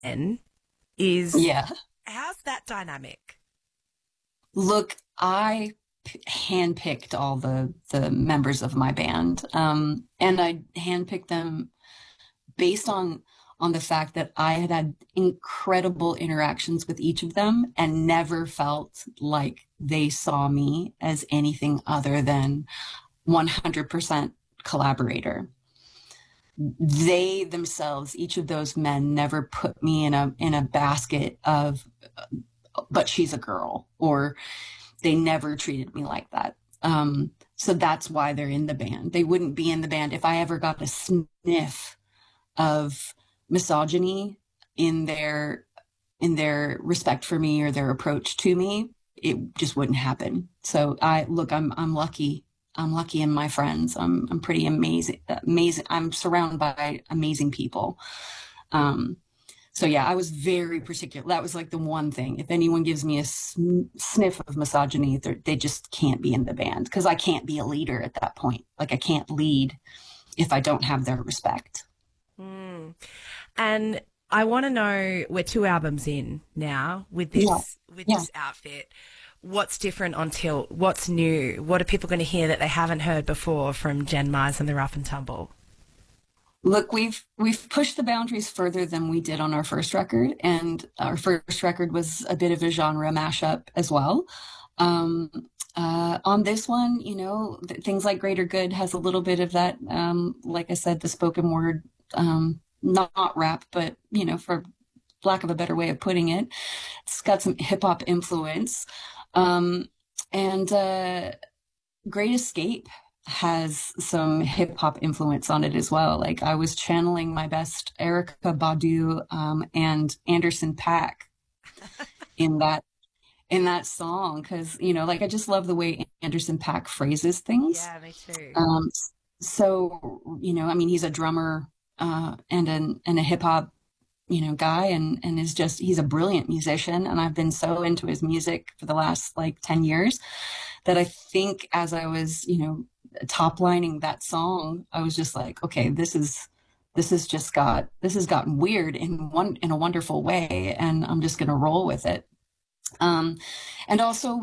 And is Yeah. how's that dynamic? Look, I handpicked all the members of my band, and I handpicked them based on the fact that I had had incredible interactions with each of them and never felt like they saw me as anything other than 100% collaborator. They themselves, each of those men, never put me in a basket of, but she's a girl, or they never treated me like that. So that's why they're in the band. They wouldn't be in the band if I ever got a sniff of misogyny in their respect for me or their approach to me. It just wouldn't happen. So I'm lucky. I'm lucky in my friends. I'm pretty amazing. I'm surrounded by amazing people. So yeah, I was very particular. That was like the one thing. If anyone gives me a sniff of misogyny, they just can't be in the band, because I can't be a leader at that point. Like, I can't lead if I don't have their respect. Mm. And I want to know, we're 2 albums in now with this Yeah. with Yeah. this outfit. What's different on Tilt? What's new? What are people going to hear that they haven't heard before from Jen Mize and the Rough and Tumble? Look, we've pushed the boundaries further than we did on our first record, and our first record was a bit of a genre mashup as well. Um, on this one, things like Greater Good has a little bit of that. Like I said, the spoken word, not rap, but for lack of a better way of putting it, it's got some hip hop influence. And Great Escape has some hip hop influence on it as well. Like, I was channeling my best Erykah Badu and Anderson .Paak in that song, because like, I just love the way Anderson .Paak phrases things. Yeah, me too. So I mean, he's a drummer and a hip hop guy, and he's a brilliant musician, and I've been so into his music for the last like 10 years that I think, as I was top lining that song, I was just like, okay, this has gotten weird in a wonderful way, and I'm just gonna roll with it. And also,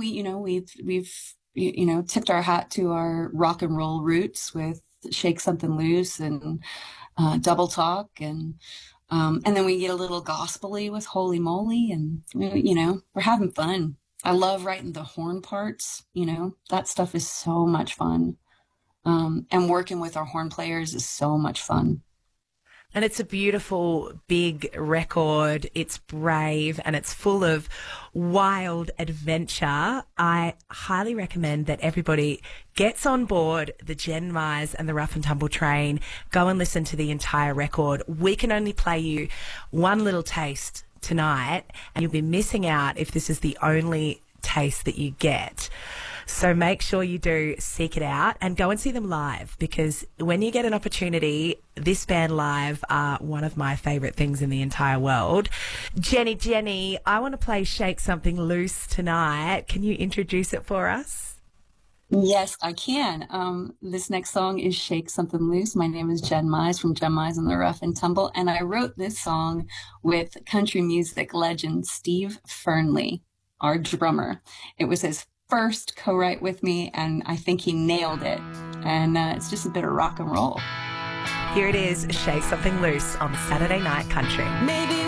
we've tipped our hat to our rock and roll roots with Shake Something Loose and Double Talk, and then we get a little gospely with Holy Moly, and we're having fun. I love writing the horn parts. That stuff is so much fun. And working with our horn players is so much fun. And it's a beautiful, big record. It's brave and it's full of wild adventure. I highly recommend that everybody gets on board the Jen Mize and the Rough and Tumble train. Go and listen to the entire record. We can only play you one little taste tonight, and you'll be missing out if this is the only taste that you get. So make sure you do seek it out and go and see them live, because when you get an opportunity, this band live are one of my favourite things in the entire world. Jenny, I want to play Shake Something Loose tonight. Can you introduce it for us? Yes, I can. This next song is Shake Something Loose. My name is Jen Mize from Jen Mize and the Rough and Tumble, and I wrote this song with country music legend Steve Fernley, our drummer. It was his first co-write with me, and I think he nailed it. And it's just a bit of rock and roll. Here it is, Shake Something Loose on Saturday Night Country. Maybe